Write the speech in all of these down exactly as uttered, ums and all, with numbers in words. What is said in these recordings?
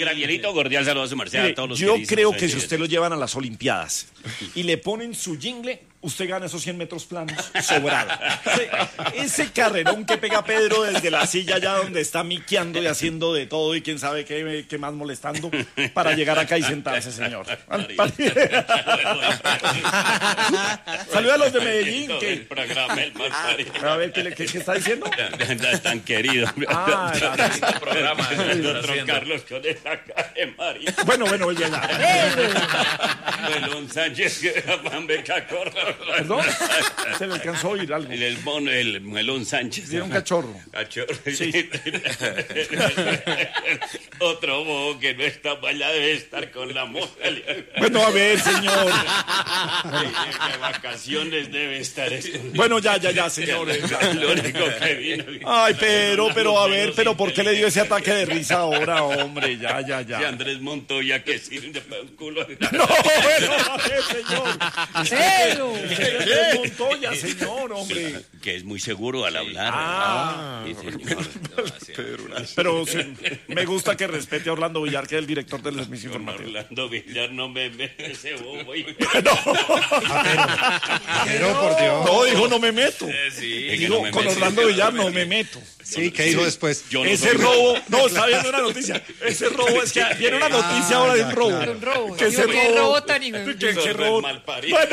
Arielito, cordial saludo a su merced, Mire, a todos los yo que dicen, creo no sé que si si es- usted lo llevan a las Olimpiadas y le ponen su jingle, usted gana esos cien metros planos sobrado. Ese, ese carrerón que pega Pedro desde la silla allá donde está miqueando y haciendo de todo y quién sabe qué, qué más molestando para llegar acá y sentarse, señor. Saluda a los de Medellín. El Que, programa, el más parido. a ver, ¿qué, le- qué- qué está diciendo? Tan querido. Ah, era- Este programa el otro Carlos con esa cara de María. bueno, bueno, ya, ya. Melón Sánchez, que Juan Beca Corro. Perdón, se le alcanzó a oír algo. El, el, mono, el Melón Sánchez. Tiene un cachorro. Cachorro. Sí. Otro bobo que no está allá debe estar con la moza. Bueno, a ver, señor. De vacaciones debe estar escondido. Bueno, ya, ya, ya, señores. ya. Lo único que vino. Ay, pero, pero, a ver, pero ¿por qué le dio ese ataque de risa ahora, hombre? Ya, ya, Si ya. Andrés Montoya que sirve para un culo. No, bueno, a ver, señor. Pero, Andrés Montoya, señor, hombre. Que es muy seguro al hablar. Ah. Sí, señor. Pero sí, me gusta que respete a Orlando Villar, que es el director del servicio Con informativo. Orlando Villar no me ve ese bobo. y- Pero por Dios. No, dijo, no me meto. Sí, que Digo, no me con meto. Orlando Villar no me meto. Sí, ¿qué dijo después? Yo no Ese soy- robo, no, está viendo una noticia. Ese robo es que viene una noticia ahora de un robo. claro. un robo. Que ¿Y se qué robó. robo tan hijo de- Que, que Zorro robó. es malparido. Bueno,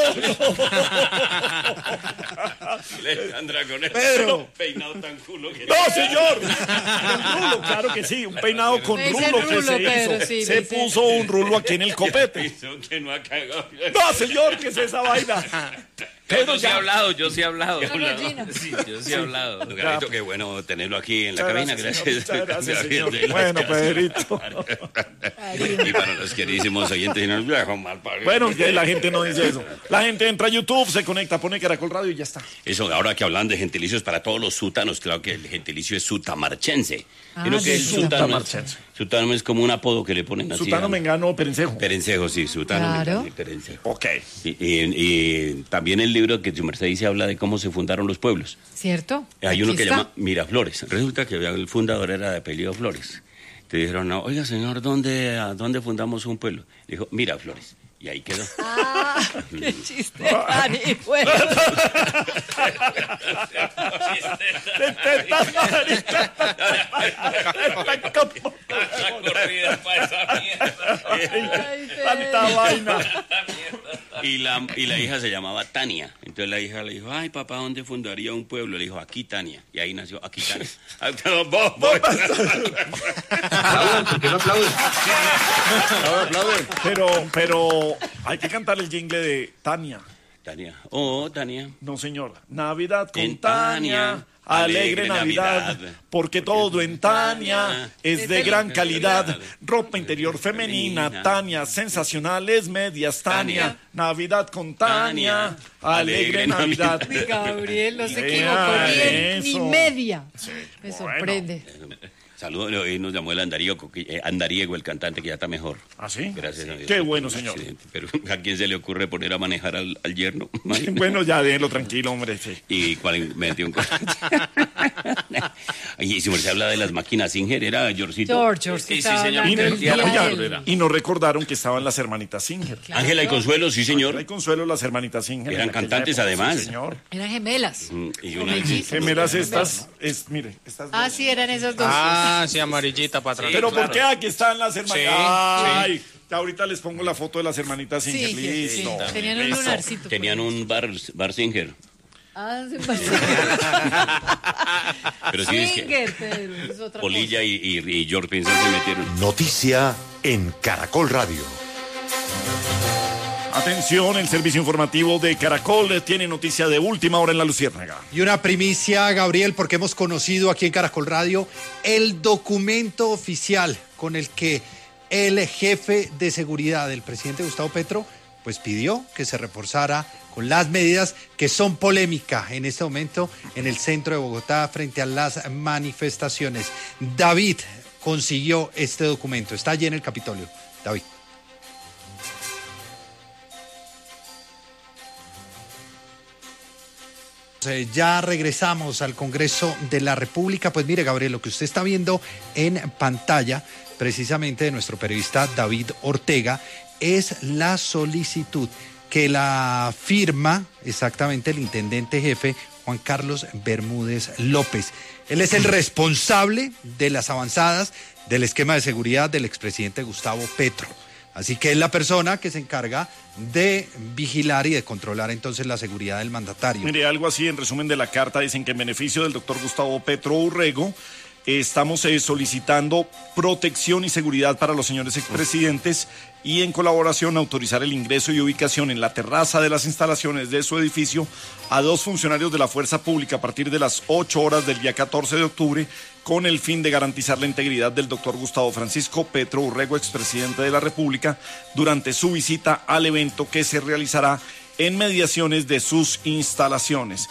Alejandra con ese Pedro. peinado tan culo que... no, señor. Un rulo, claro que sí, un peinado con Me dice rulo que rulo, se Pedro, hizo. sí, Se me dice- puso un rulo aquí en el copete. Hizo que no ha cagado. No, señor, ¿qué es esa vaina? Pedro, Yo sí he ya. hablado, yo sí he hablado. Una gallina. Sí, yo sí he hablado. Garito, qué bueno tenerlo aquí en la Muchas cabina, gracias, gracias. señor, muchas gracias, señor. De las Bueno, casas. Pedrito. Y para los queridísimos oyentes, y nos viajan mal parido. Bueno, ya la gente no dice eso. La gente entra a YouTube, se conecta, pone Caracol Radio y ya está. Eso, ahora que hablan de gentilicios para todos los sútanos, claro que el gentilicio es sutamarchense. Ah, Creo que el sí, sútano es, sutamarchense. sútano es como un apodo que le ponen así. Sutano, a- Mengano, Perencejo. Perencejo, sí, sútano, Claro. Mengano y Perencejo. Ok. Y, y- y también el libro que su merced dice habla de cómo se fundaron los pueblos. ¿Cierto? Hay uno Aquí que está. llama Miraflores. Resulta que el fundador era de apellido Flores. Te dijeron, no, oiga señor, ¿dónde, a dónde fundamos un pueblo? Le dijo, Miraflores. Y ahí quedó. Ah, qué chiste tan hijo de- Ay, Tanta Pedro. vaina. Y la, y la hija se llamaba Tania. Entonces la hija le dijo, ay papá, ¿dónde fundaría un pueblo? Le dijo, aquí Tania. Y ahí nació aquí Tania. Ah, pero vos, vos. Pero, pero hay que cantar el jingle de Tania. Tania. Oh, Tania. No, señor. Navidad con En Tania. Tania, Alegre alegre Navidad, Navidad, porque todo en Tania es de gran calidad. Ropa interior femenina, Femenina. Tania, sensacionales medias, Tania. Tania. Navidad con Tania, Tania, alegre alegre Navidad. Mi Gabriel no se Vea equivocó ni, eso. ni media. Me bueno. sorprende. Saludos, hoy nos llamó el Andariego, eh, Andariego, el cantante, que ya está mejor. ¿Ah, sí? Gracias a Dios. Qué bueno, señor. Accidente. Pero ¿a quién se le ocurre poner a manejar al, al yerno? Bueno, ya déjenlo tranquilo, hombre. Sí. Y cuál metió un... Y si se habla de las máquinas Singer, era Georgito. George, George, Sí, sí, estaba señor. Y, hablando del y- día oiga, del- y nos recordaron que estaban las hermanitas Singer. Claro. Ángela y Consuelo, sí, Hay señor. Consuelo, las hermanitas Singer. Eran en aquella cantantes, época, además. Sí, señor. Eran gemelas. Mm, Y una... Mellizas. Gemelas estas, es, mire, estas Ah, dos. sí, eran esas dos. Ah, sí, amarillita para atrás. Pero ¿por qué aquí están las hermanitas? Sí, Ay, ya ahorita les pongo la foto de las hermanitas Sí, Singer. sí, sí. Listo. Tenían un listo. lunarcito. por Tenían ahí. un bar, bar Singer. Ah, se pasó. Pero sí es que Singer, Pedro, es otra Polilla y, y, y George Pinson se metieron. Noticia en Caracol Radio. Atención, el servicio informativo de Caracol tiene noticia de última hora en La Luciérnaga. Y una primicia, Gabriel, porque hemos conocido aquí en Caracol Radio el documento oficial con el que el jefe de seguridad del presidente Gustavo Petro pues pidió que se reforzara con las medidas que son polémica en este momento en el centro de Bogotá frente a las manifestaciones. David consiguió este documento, está allí en el Capitolio. David. eh, ya regresamos al Congreso de la República. Pues mire, Gabriel, lo que usted está viendo en pantalla, precisamente de nuestro periodista David Ortega, es la solicitud que la firma exactamente el intendente jefe Juan Carlos Bermúdez López. Él es el responsable de las avanzadas del esquema de seguridad del expresidente Gustavo Petro. Así que es la persona que se encarga de vigilar y de controlar entonces la seguridad del mandatario. Mire, algo así en resumen de la carta, dicen que en beneficio del doctor Gustavo Petro Urrego, eh, estamos eh, solicitando protección y seguridad para los señores expresidentes y en colaboración autorizar el ingreso y ubicación en la terraza de las instalaciones de su edificio a dos funcionarios de la fuerza pública a partir de las ocho horas del día catorce de octubre con el fin de garantizar la integridad del doctor Gustavo Francisco Petro Urrego, expresidente de la República, durante su visita al evento que se realizará en mediaciones de sus instalaciones.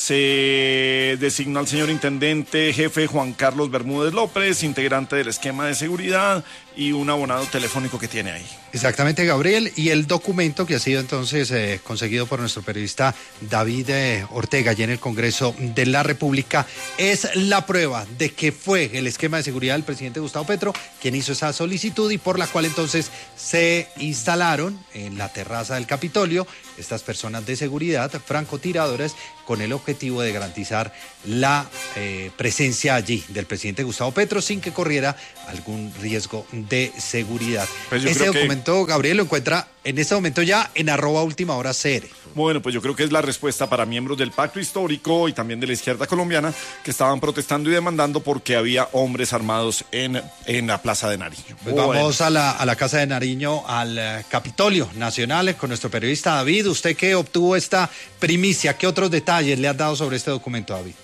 Se designó al señor intendente jefe Juan Carlos Bermúdez López, integrante del esquema de seguridad, y un abonado telefónico que tiene ahí. Exactamente, Gabriel, y el documento que ha sido entonces eh, conseguido por nuestro periodista David eh, Ortega allí en el Congreso de la República es la prueba de que fue el esquema de seguridad del presidente Gustavo Petro quien hizo esa solicitud y por la cual entonces se instalaron en la terraza del Capitolio estas personas de seguridad, francotiradoras, con el objetivo de garantizar la eh, presencia allí del presidente Gustavo Petro sin que corriera algún riesgo de seguridad. Pues Ese documento, que... Gabriel, lo encuentra en este momento ya en arroba última hora C R. Bueno, pues yo creo que es la respuesta para miembros del Pacto Histórico y también de la izquierda colombiana que estaban protestando y demandando porque había hombres armados en, en la Plaza de Nariño. Pues bueno. Vamos a la, a la Casa de Nariño, al uh, Capitolio Nacional, con nuestro periodista David. Usted que obtuvo esta primicia, ¿qué otros detalles le han dado sobre este documento, David?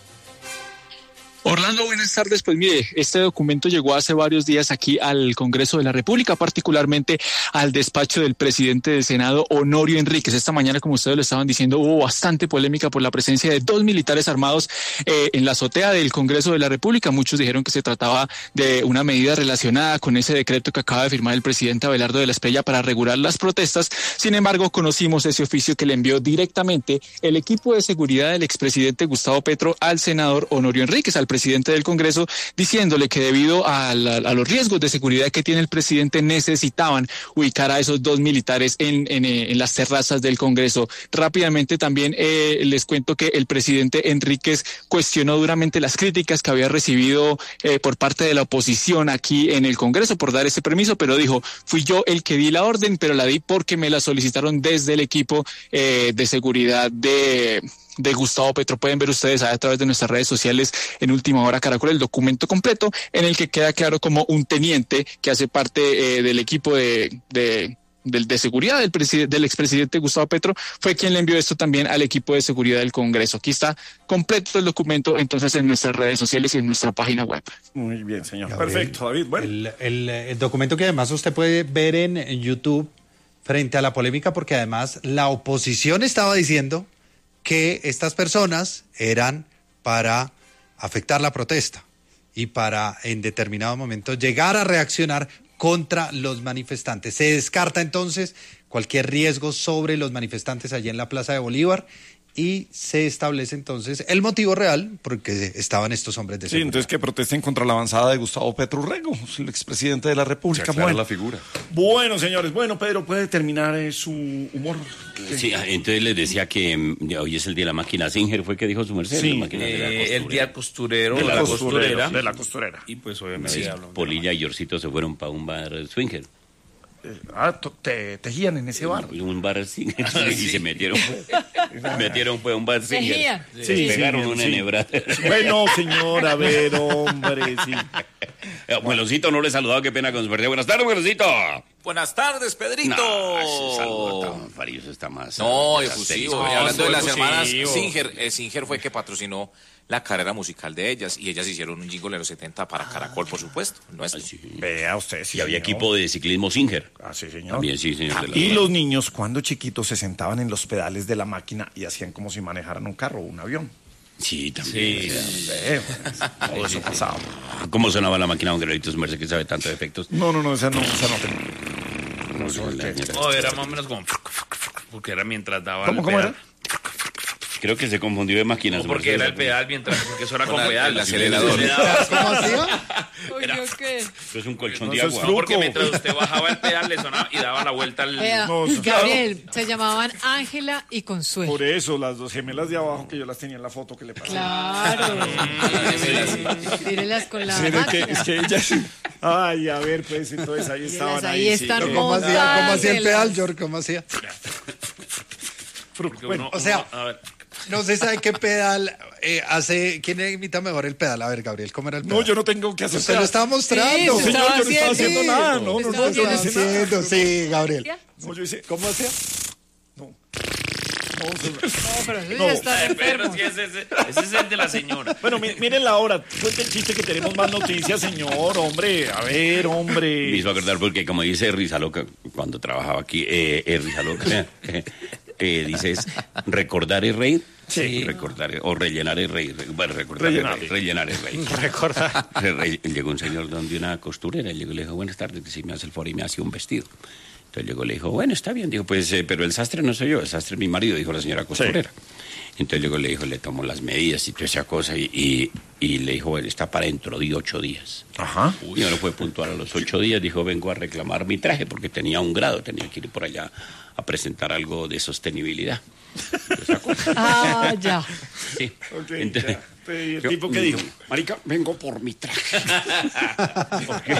Orlando, buenas tardes. Pues mire, este documento llegó hace varios días aquí al Congreso de la República, particularmente al despacho del presidente del Senado, Honorio Enríquez. Esta mañana, como ustedes lo estaban diciendo, hubo bastante polémica por la presencia de dos militares armados eh, en la azotea del Congreso de la República. Muchos dijeron que se trataba de una medida relacionada con ese decreto que acaba de firmar el presidente Abelardo de la Espriella para regular las protestas. Sin embargo, conocimos ese oficio que le envió directamente el equipo de seguridad del expresidente Gustavo Petro al senador Honorio Enríquez, al presidente del Congreso, diciéndole que debido a, la, a los riesgos de seguridad que tiene el presidente necesitaban ubicar a esos dos militares en, en, en las terrazas del Congreso. Rápidamente también eh, les cuento que el presidente Enríquez cuestionó duramente las críticas que había recibido eh, por parte de la oposición aquí en el Congreso por dar ese permiso, pero dijo, fui yo el que di la orden, pero la di porque me la solicitaron desde el equipo eh, de seguridad de... de Gustavo Petro. Pueden ver ustedes a través de nuestras redes sociales en Última Hora Caracol el documento completo en el que queda claro como un teniente que hace parte eh, del equipo de, de, de, de seguridad del, del expresidente Gustavo Petro fue quien le envió esto también al equipo de seguridad del Congreso. Aquí está completo el documento entonces en nuestras redes sociales y en nuestra página web. Muy bien, señor. Gabriel, Perfecto, David. Bueno. El, el, el documento que además usted puede ver en, en YouTube frente a la polémica porque además la oposición estaba diciendo que estas personas eran para afectar la protesta y para en determinado momento llegar a reaccionar contra los manifestantes. Se descarta entonces cualquier riesgo sobre los manifestantes allí en la Plaza de Bolívar y se establece entonces el motivo real por el que estaban estos hombres de Sí, seguridad. entonces que protesten contra la avanzada de Gustavo Petro Urrego, el expresidente de la República. Se aclara Bueno. la figura. Bueno, señores, bueno, Pedro, ¿puede terminar eh, su humor? Sí, entonces les decía que mm, hoy es el día de la máquina Singer, fue que dijo su merced. Sí, la máquina de la Eh, el costurera. día costurero, De la, la costurera. costurera. De la costurera. Y pues obviamente Sí, hablamos de Polilla y Yorcito se fueron para un bar swinger. Ah, to- te tejían en ese bar. Un bar swinger y se metieron, metieron pues un bar swinger. Tejía. Se Sí, pegaron sí, una sí. enhebrada. Bueno, señor, a ver, hombre, sí. Muelosito no le he saludado, qué pena con su partida. Buenas tardes, Muelosito. Buenas tardes, Pedrito. No, ese saludo tan farioso está más. No, más efusivo. asterisco. Y hablando de las efusivo. hermanas Singer, eh, Singer fue que patrocinó la carrera musical de ellas y ellas hicieron un jingle en los setenta para Caracol, por supuesto. Nuestro. Ay, sí. Vea usted, sí. Y había señor. equipo de ciclismo Singer. Ah, sí, señor. También, sí, señor. de la- Y los niños, cuando chiquitos, se sentaban en los pedales de la máquina y hacían como si manejaran un carro o un avión. Sí, también. Sí. Eh, todo eso pasaba. ¿Cómo sonaba la máquina, don Guerrerito, su merced, que sabe tanto de efectos? No, no, no, esa no, esa no tenía. No, No, era más o menos como... Porque era mientras daba ¿Cómo, el cómo pedal. era? Creo que se confundió de máquinas. No, porque era el pedal mientras, porque eso era con pedal. El acelerador. ¿Cómo hacía? Oye, ¿qué? Eso es un colchón No, de eso es agua. truco. Porque mientras usted bajaba el pedal le sonaba y daba la vuelta al... Vea, No, eso- Gabriel, se llamaban Ángela y Consuelo. Por eso, las dos gemelas de abajo que yo las tenía en la foto que le pasé. Claro. Tírelas con la Sí, es que, máquina. es que ellas... Ay, a ver, pues, entonces ahí estaban. ahí sí. están. Pero ¿Cómo hacía, ¿Cómo hacía el Montándolas. pedal, George? ¿Cómo hacía? Porque Bueno, uno- o sea, uno- a ver, No se sabe qué pedal eh, hace. ¿Quién imita mejor el pedal? A ver, Gabriel, ¿cómo era el pedal? No, yo no tengo que hacer. Usted lo estaba mostrando. Sí, No, señor, estaba yo no estaba haciendo. haciendo nada. No, no, Estaba no, yo no haciendo. hice nada. haciendo, sí, Gabriel. No, yo hice... ¿Cómo hacía? No. No, eso- No, pero eso No. ya está eh, pero enfermo. sí, ese, ese, ese es el de la señora. Bueno, mi- miren la hora. Cuente el chiste que tenemos más noticias, señor. Hombre, a ver, Me hombre. hizo acordar porque, como dice Rizaloca, cuando trabajaba aquí, eh, eh, Rizaloca, eh, eh, dice es recordar es reír. Sí. Recordar es- o rellenar es reír. Bueno, recordar Rellenar. es reír. Rellenar es reír. Recordar. Re- re- Llegó un señor donde una costurera, llegó y le dijo, buenas tardes, que si me hace el favor y me hace un vestido. Entonces llegó y le dijo, bueno, está bien. Dijo, pues, eh, pero el sastre no soy yo, el sastre es mi marido, dijo la señora costurera. Entonces llegó y le dijo, le tomó las medidas y toda esa cosa y, y, y le dijo, bueno, está para dentro de ocho días. Ajá. Y no fue puntual a los ocho días, dijo, vengo a reclamar mi traje porque tenía un grado, tenía que ir por allá a presentar algo de sostenibilidad. Esa cosa. Ah, ya. Sí. Ok, Entonces, ya. ¿Y el yo- tipo qué dijo? Marica, vengo por mi traje. porque,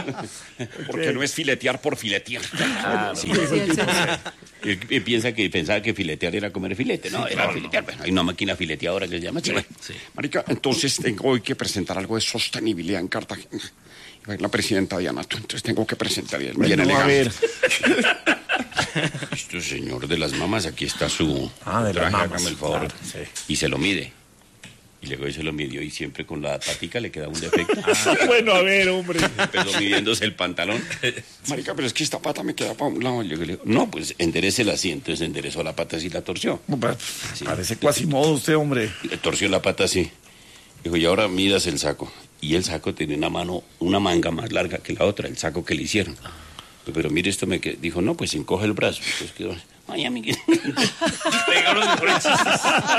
porque no es filetear por filetear. Sí. Sí, el señor. Y y piensa que pensaba que filetear era comer filete, no, era filetear. Bueno, hay una máquina fileteadora que se llama chiva. Marica, entonces tengo hoy que presentar algo de sostenibilidad en Cartagena. Va a ir la presidenta Diana, entonces tengo que presentar y es bien Bueno, a elegante. ver. Esto, señor de las mamas, aquí está su Ah, de las traje, mamas, hágame el favor. claro, sí. Y se lo mide. Y luego se lo midió y siempre con la patica le queda un defecto. Bueno, a ver, hombre. Empezó midiéndose el pantalón. Marica, pero es que esta pata me queda para un lado. Yo le digo, no, pues enderece así. Entonces enderezó la pata así y la torció. Sí. Parece Quasimodo usted, hombre. Le torció la pata así. Dijo, y ahora midas el saco. Y el saco tenía una mano, una manga más larga que la otra, el saco que le hicieron. Pero mire, esto me quedó. Dijo, no, pues encoge el brazo. Entonces quedó, ay, amiguito. Pega los mejores chistes.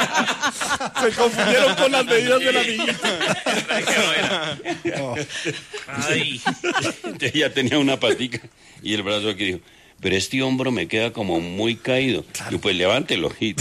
Se confundieron con las medidas del amiguito. Que no era. Ay. Entonces ya tenía una patica y el brazo aquí dijo, pero este hombro me queda como muy caído. Y pues levántelo. Y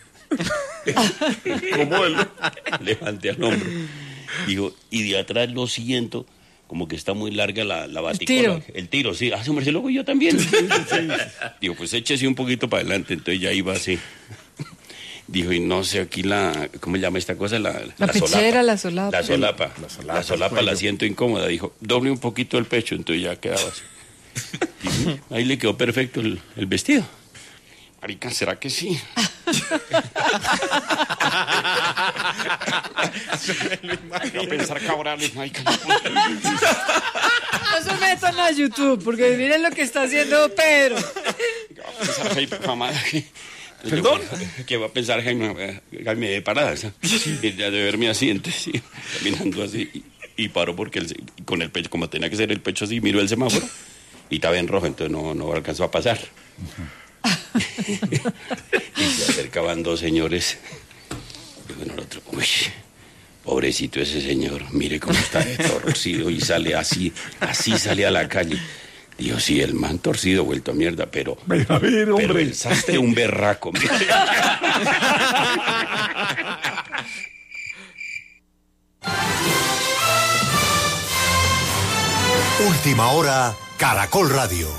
Como él. levanté el hombro. Dijo, y de atrás lo siento, como que está muy larga la, la baticola. tiro. El tiro, sí. Ah, hombre, luego yo también. Digo, pues échese un poquito para adelante. Entonces ya iba así. Dijo, y no sé, aquí la, ¿cómo se llama esta cosa? La, La pechera, la solapa. La solapa. La solapa, la, solapa la siento incómoda. Dijo, doble un poquito el pecho, entonces ya quedaba así. Y ahí le quedó perfecto el, el vestido. Marica, ¿será que sí? Voy a pensar cabrales, marica. No se metan a YouTube, porque miren lo que está haciendo Pedro. Voy a pensar, Jaime, mamá, que- ¿Perdón? Yo, ¿qué va a pensar Jaime, Jaime de parada? ¿sí? Y ya de verme así, entonces, sí, caminando así. Y, y paró porque el- con el pecho, como tenía que ser el pecho así, miró el semáforo y estaba en rojo, entonces no, no alcanzó a pasar. Y se acercaban dos señores. Y bueno, el otro, uy, pobrecito ese señor, mire cómo está de torcido y sale así, así sale a la calle. Dios, sí, el man torcido, vuelto a mierda, pero... A ver, Pero hombre. el sastre un berraco. mire. Última hora, Caracol Radio.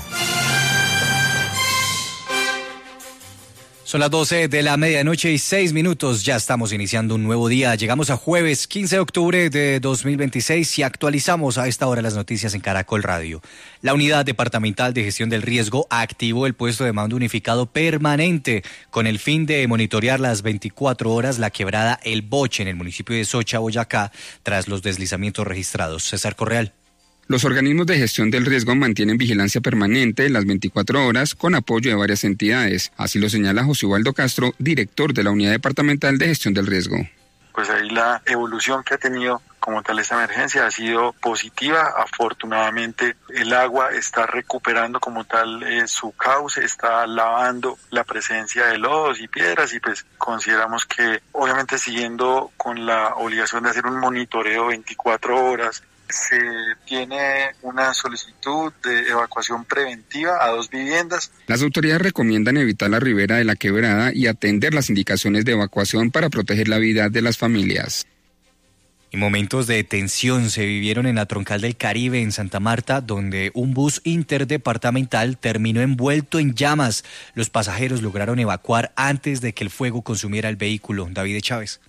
Son las doce de la medianoche y seis minutos. Ya estamos iniciando un nuevo día. Llegamos a jueves quince de octubre de dos mil veintiséis y actualizamos a esta hora las noticias en Caracol Radio. La Unidad Departamental de Gestión del Riesgo activó el puesto de mando unificado permanente con el fin de monitorear las veinticuatro horas la quebrada El Boche en el municipio de Socha, Boyacá, tras los deslizamientos registrados. César Correal. Los organismos de gestión del riesgo mantienen vigilancia permanente las veinticuatro horas con apoyo de varias entidades. Así lo señala José Ubaldo Castro, director de la Unidad Departamental de Gestión del Riesgo. Pues ahí la evolución que ha tenido como tal esta emergencia ha sido positiva. Afortunadamente el agua está recuperando como tal eh, su cauce, está lavando la presencia de lodos y piedras y pues consideramos que obviamente siguiendo con la obligación de hacer un monitoreo veinticuatro horas, se tiene una solicitud de evacuación preventiva a dos viviendas. Las autoridades recomiendan evitar la ribera de la quebrada y atender las indicaciones de evacuación para proteger la vida de las familias. Y momentos de tensión se vivieron en la Troncal del Caribe en Santa Marta, donde un bus interdepartamental terminó envuelto en llamas. Los pasajeros lograron evacuar antes de que el fuego consumiera el vehículo. David Chávez.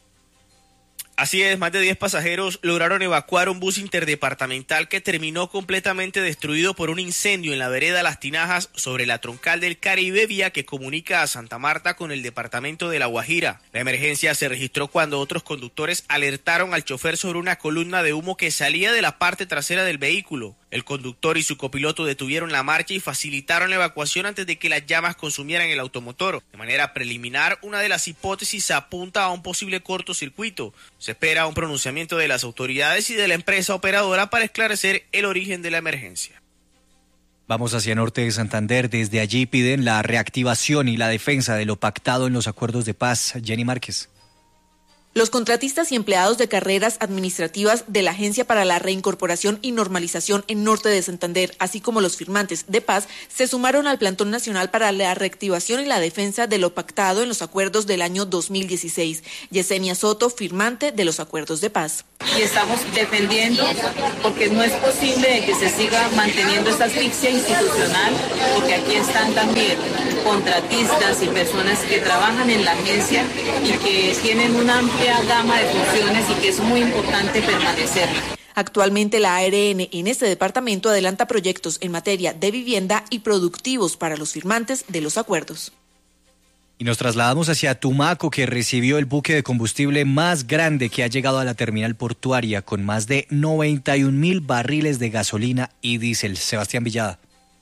Así es, más de diez pasajeros lograron evacuar un bus interdepartamental que terminó completamente destruido por un incendio en la vereda Las Tinajas sobre la Troncal del Caribe, vía que comunica a Santa Marta con el departamento de La Guajira. La emergencia se registró cuando otros conductores alertaron al chofer sobre una columna de humo que salía de la parte trasera del vehículo. El conductor y su copiloto detuvieron la marcha y facilitaron la evacuación antes de que las llamas consumieran el automotor. De manera preliminar, una de las hipótesis apunta a un posible cortocircuito. Se espera un pronunciamiento de las autoridades y de la empresa operadora para esclarecer el origen de la emergencia. Vamos hacia Norte de Santander. Desde allí piden la reactivación y la defensa de lo pactado en los acuerdos de paz. Jenny Márquez. Los contratistas y empleados de carreras administrativas de la Agencia para la Reincorporación y Normalización en Norte de Santander, así como los firmantes de paz, se sumaron al Plantón Nacional para la Reactivación y la Defensa de lo pactado en los acuerdos del año dos mil dieciséis. Yesenia Soto, firmante de los acuerdos de paz. Y estamos defendiendo porque no es posible que se siga manteniendo esta asfixia institucional, porque aquí están también contratistas y personas que trabajan en la agencia y que tienen una amplia gama de funciones y que es muy importante permanecer. Actualmente la A R N en este departamento adelanta proyectos en materia de vivienda y productivos para los firmantes de los acuerdos. Y nos trasladamos hacia Tumaco, que recibió el buque de combustible más grande que ha llegado a la terminal portuaria, con más de noventa y un mil barriles de gasolina y diésel. Sebastián Villada.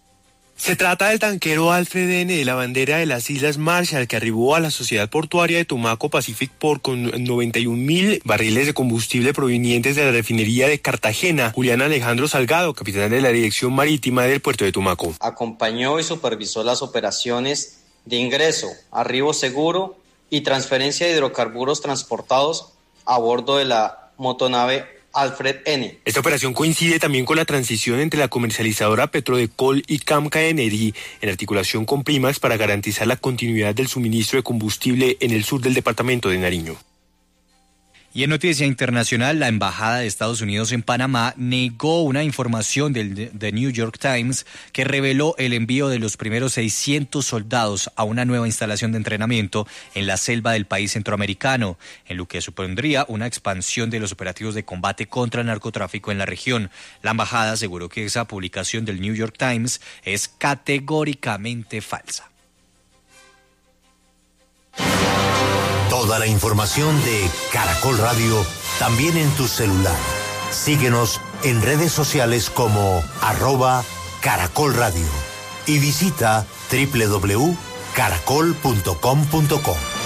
Se trata del tanquero Alfred N. de la bandera de las Islas Marshall, que arribó a la Sociedad Portuaria de Tumaco Pacific Port con noventa y un mil barriles de combustible provenientes de la refinería de Cartagena. Julián Alejandro Salgado, capitán de la Dirección Marítima del puerto de Tumaco. Acompañó y supervisó las operaciones de ingreso, arribo seguro y transferencia de hidrocarburos transportados a bordo de la motonave Alfred N. Esta operación coincide también con la transición entre la comercializadora Petrodecol y Camca Energy en articulación con Primax para garantizar la continuidad del suministro de combustible en el sur del departamento de Nariño. Y en noticia internacional, la Embajada de Estados Unidos en Panamá negó una información del The New York Times que reveló el envío de los primeros seiscientos soldados a una nueva instalación de entrenamiento en la selva del país centroamericano, en lo que supondría una expansión de los operativos de combate contra el narcotráfico en la región. La embajada aseguró que esa publicación del New York Times es categóricamente falsa. Toda la información de Caracol Radio también en tu celular. Síguenos en redes sociales como arroba Caracol Radio y visita doble u doble u doble u punto caracol punto com punto co.